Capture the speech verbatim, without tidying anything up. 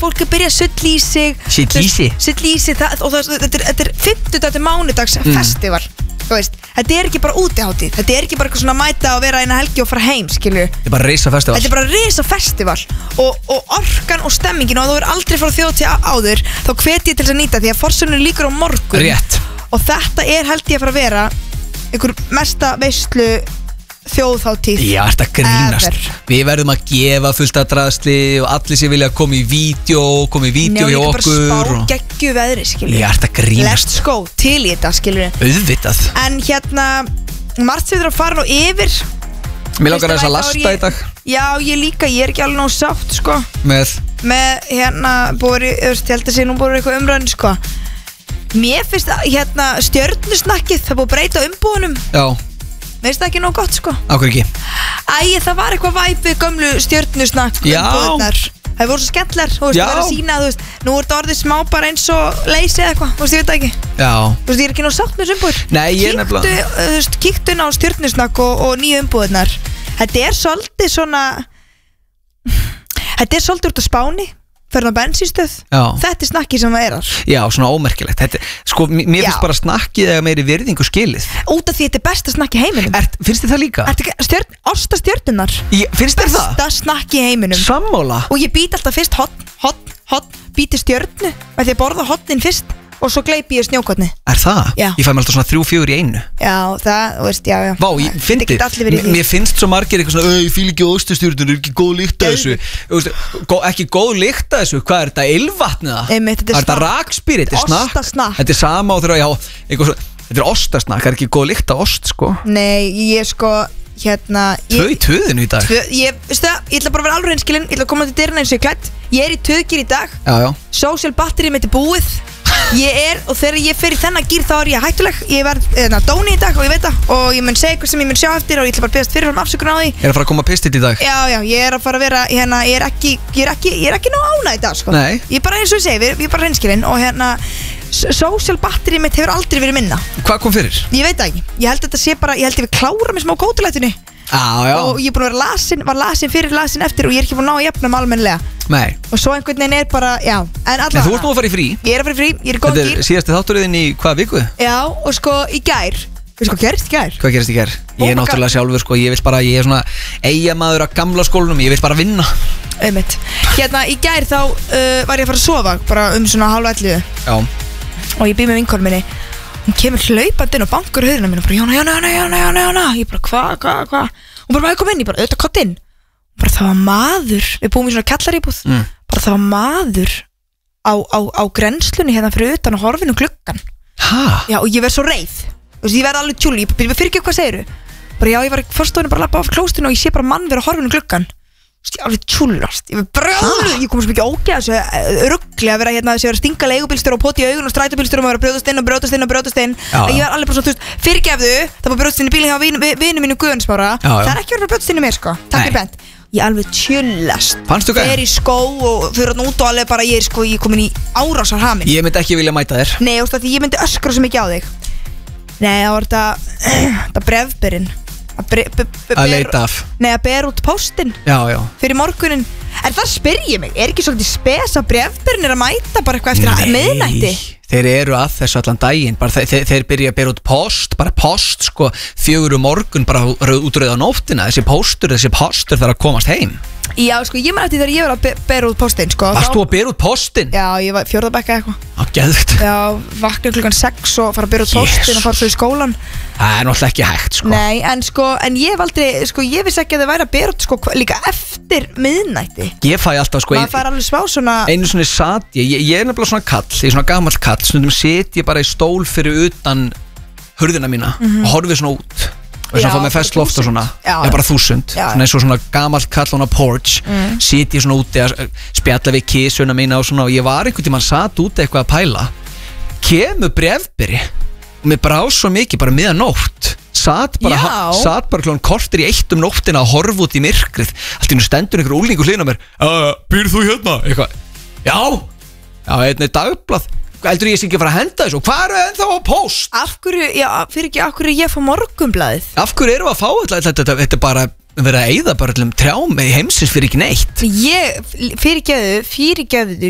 fólk er byrjað sull í sig Sull í sig? Sull í sig það, og það, þetta er, þetta er fimmtudag til mánudags mm. festival þú veist, þetta er ekki bara útihátíð þetta er ekki bara eitthvað svona að mæta og vera eina helgi og fara heim skilju, Þetta er bara risa festival þetta er bara risa festival og, og orkan og stemmingin og þú er aldrei frá þjóðhátíð áður þá hvet ég til þess að nýta því að forsögnum líkur á morgun Rétt og þetta er held ég að fara að vera einhver mesta veislu þjóðhátíð Já, þetta grínast ever. Við verðum að gefa fullt að draðsli og allir sem vilja koma í vídeo koma í vídeo hjá okkur Njá, líka bara og... spá geggju veðri, skilur Já, þetta grínast Let's go, til í þetta, skilur Auðvitað En hérna, margt sem við erum að fara nú yfir Mér langar þess að lasta í dag Já, ég líka, ég er ekki alveg nóg sátt, sko Með Með, hérna, búið, þú veist, ég held að sé nú búið eitthvað umræðin, sko Mér finnst, að, hérna, stjörnusnakkið Það búið að breyta umbúðunum Já Mér finnst það ekki nóg gott, sko Á hverju ekki? Æ, það var eitthvað væp við gömlu stjörnusnakk Já. umbúðurnar Það voru svo skemmtlar, þú veist, Já. það er að sína, þú veist Nú er þetta orðið smá bara eins og leysi eða eitthvað Þú veist, ég veit það ekki Já Þú veist, ég er ekki nóg sátt með þessu umbúður Nei, ég er nefnilega- Kíktu, þú veist, kíktu inn á stjörnusnakk og, og nýju umbúðurnar Þetta er svolítið svona Þetta er svolítið út á Spáni Fyrir á bensínstöð Já. Þetta er snakkið sem það er þar Já, svona ómerkilegt þetta, Sko, m- mér Já. finnst bara snakkið eða meiri virðingu skilið Út af því þetta er besta snakk í heiminum er, Finnst þið það líka? Ertu ekki- stjörn, Osta stjörnunar Ég, finnst þið það? Besta snakk í heiminum Sammála Og ég být alltaf fyrst hotn, hotn, hotn Býti stjörnu Með því að borða hotnin fyrst Og svo gleypi ég snjókorni Er það? Já. Ég fæ mér alltaf svona þrjú, fjögur í einu Já, það, þú veist, já, já Vá, ég Þetta fyndi geta allir verið í því. Mér finnst svo margir eitthvað svona "Ey, Ég fíl ekki ostustjórnur, er ekki góð lykt að þessu Þú veist, gó- Ekki góð lykt að þessu Hvað er þetta, ylvatnið það? Einmitt, þetta er Er þetta snakk. rakspýri, þetta er snakk Ostasnakk. Þetta er sama og þeirra, já eitthvað svo, Þetta er ostasnakk, það er ekki góð lykt að ost sko Nei, ég sko, hérna Tvö í ég, töðinu í dag tvö, ég, veistu það, ég ætla bara að vera alveg reynskilin Ég ætla að koma til dyrna eins og ég er klætt Ég er í töðgýr í dag Já, já Social battery mitt er búið Ég er, og þegar ég fer í þennan gýr þá er ég hættuleg Ég verð, eða, dóni í dag og ég veit það Og ég mun segja eitthvað sem ég mun sjá eftir Og ég ætla bara að beðast fyrirfram afsökun á því Er að fara að koma pistill í dag? Já, já, ég er að fara að vera, hérna, ég er ekki, ég er ekki, ég er ekki ná ána í dag, sko Nei. Ég er bara eins og ég segi, ég er bara reynskilin Og hérna, s- social battery mitt hefur aldrei verið minna Hvað kom fyrir? Ég veit það ekki, ég held að þetta sé bara, ég held að við klára með smá kótilættunni Já, já Og ég er búin að vera lasin, var lasin fyrir, lasin eftir Og ég er ekki búin að ná að jafna um almennilega Nei Og svo einhvern veginn er bara, já En Nei, allavega þú ert nú að fara í frí Ég er að fara í frí, ég er í góð Þetta gýr er síðasti þátturinn í hvaða viku? Já, og sko, í gær Við sko, gerist í gær Hvað gerist í gær? Oh Ég er my náttúrulega sjálfur sko, ég vil bara, ég er svona eigamaður á gamla skólanum, ég vil bara vinna Einmitt. Hérna, í gær þá uh, var ég að fara að sofa Bara um svona hálfa elliðu Já Og ég býð með vinkonu minni Hún kemur hlaupandi inn og bankar hurðina mín Og bara, Jóna, Jóna, Jóna, Jóna, Jóna, Jóna Ég bara, hva, hva, hva Hún bara, maður kom inn, ég bara, auðvitað kott inn Hún bara, það var maður Við búum í svona kallaríbúð Mm. Bara, það var maður Á, á, á grenslunni hérna fyrir utan og horfinu gluggan Ha? Já, og ég verð svo reið Þú veist, ég verð alveg tjúli Ég byrja fyrir ekki hvað segiru Bara, já, ég var í fórstofinu bara að lappa á klóstinu Og ég sé bara mann vera á horfinu gluggan Þú veist, ég alveg tjúlast Ég verð brjálu Ég kom svo mikið ógeð þessu ruggli að vera hérna Þessi vera að stinga leigubílstjóra og poti í augun Og strætóbílstjóra og vera að brjóðast inn og brjóðast inn og brjóðast inn Já, Að já. ég var alveg bara svona, þú veist, fyrirgefðu Það var brjóðast inn í bílinn hjá vin- vini mínu Guðansmára Já, já. Það er ekki verið að brjóðast inn í mér, sko Takk Nei. fyrir bent Ég alveg tjúlast Fannstu gæjann? Fer í skó og fyrir hann út og alveg bara Ég er sko, ég er komin í árásar hamin Ég myndi ekki vilja mæta þér Nei, þú veist, af því ég myndi öskra svo mikið á þig Nei, það var þetta þetta brefberinn að, bre, be, be, Að leita af Nei, að bera út póstinn Já, já fyrir morgunin En það spyr ég mig, er ekki svolítið spes að brefberinn er að mæta bara eitthvað eftir Nei, miðnætti? Þeir eru að þessu allan daginn bara þeir, þeir, þeir byrja að bera út post bara post sko, fjögur um morgun bara útröð á nóttina, þessi póstur þessi póstur þarf að komast heim Já, sko, ég man eftir þegar ég var að be, bera út póstinn, sko Varst þá- þú að bera út postinn? Já, ég var fjórðabekka eitthvað Á, geðvikt Já, vakna klukkan sex og fara að bera út póstinn og fara svo í skólan Það er náttúrulega ekki hægt sko Nei, en sko, en ég hef aldrei, sko, ég vissi ekki að það væri að bera út, sko, hva- líka eftir miðnætti Ég fæ alltaf sko Maður fær alveg smá svona Einu svona satt ég, ég, ég er nefnilega svona kall, ég er svona gamall kall Snundum set ég bara í stól fyrir utan hurðina mína og horfi svona út og þess Já, að fá með fest loft og svona Já, Já, bara þúsund Já, Svona eins og svona gamall kall á hana porch mm. Sit ég svona úti að spjalla við kísuna mína og svona Og ég var einhvern tímann satt úti eitthvað að pæla Kemur brefberi Og mér brá svo mikið bara miðan nótt Satt bara, Já. ha, satt bara klón kortir í eitt um nóttina að horfa út í myrkrið Allt í nú stendur einhver úlingur hlýna mér uh, Býrð þú hérna? Eitthvað Já Já, einn er dagblað Heldur ég sé ekki að fara að henda þessu Og hvað eru ennþá á post? Af hverju, já, fyrir ekki, af hverju ég fá morgunblaðið? Af hverju erum við að fá þetta? Þetta, þetta, þetta er bara verið að eyða bara allum trjám í heimsins fyrir ekki neitt Ég, fyrirgefðu, fyrirgefðu